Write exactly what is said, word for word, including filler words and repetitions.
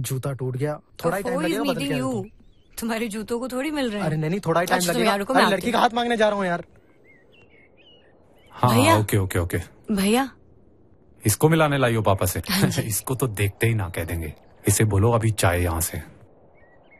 जूता टूट गया, थोड़ा ही टाइम लगेगा बदल के आने। तुम्हारे जूतों को थोड़ी मिल रहा है। अरे नहीं थोड़ा ही टाइम अच्छा, लगेगा। अरे लड़की का हाथ मांगने जा रहा हूँ यार। हाँ ओके ओके ओके भैया इसको मिलाने लाई हो पापा से। इसको तो देखते ही ना कह देंगे। इसे बोलो अभी चाय यहाँ से।